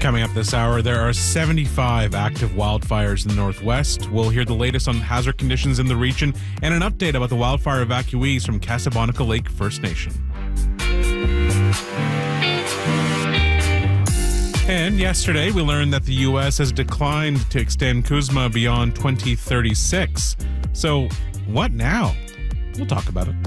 Coming up this hour, there are 75 active wildfires in the Northwest. We'll hear the latest on hazard conditions in the region and an update about the wildfire evacuees from Casablanca Lake First Nation. And yesterday, we learned that the U.S. has declined to extend CUSMA beyond 2036. So, what now? We'll talk about it.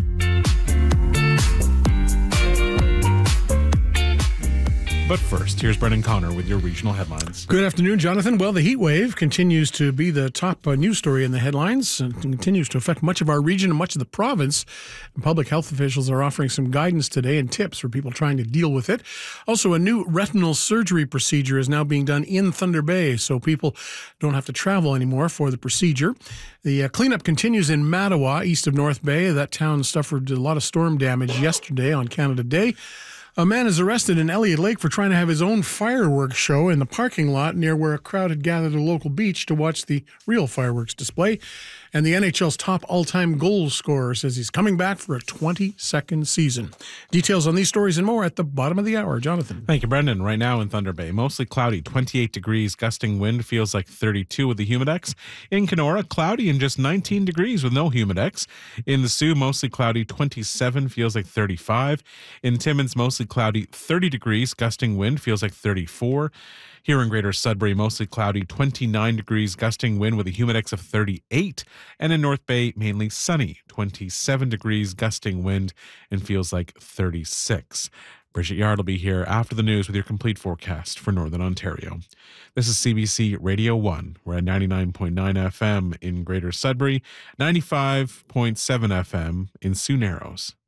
But first, here's Brendan Connor with your regional headlines. Good afternoon, Jonathan. Well, the heat wave continues to be the top news story in the headlines and continues to affect much of our region and much of the province. And public health officials are offering some guidance today and tips for people trying to deal with it. Also, a new retinal surgery procedure is now being done in Thunder Bay, so people don't have to travel anymore for the procedure. The cleanup continues in Mattawa, east of North Bay. That town suffered a lot of storm damage yesterday on Canada Day. A man is arrested in Elliott Lake for trying to have his own fireworks show in the parking lot near where a crowd had gathered at a local beach to watch the real fireworks display. And the NHL's top all-time goal scorer says he's coming back for a 22nd season. Details on these stories and more at the bottom of the hour. Jonathan. Thank you, Brendan. Right now in Thunder Bay, mostly cloudy, 28 degrees, gusting wind feels like 32 with the Humidex. In Kenora, cloudy and just 19 degrees with no Humidex. In the Sioux, mostly cloudy, 27, feels like 35. In Timmins, mostly cloudy, 30 degrees, gusting wind feels like 34. Here in Greater Sudbury, mostly cloudy, 29 degrees, gusting wind with a Humidex of 38. And in North Bay, mainly sunny, 27 degrees, gusting wind, and feels like 36. Bridget Yard will be here after the news with your complete forecast for Northern Ontario. This is CBC Radio 1. We're at 99.9 FM in Greater Sudbury, 95.7 FM in Sioux Narrows.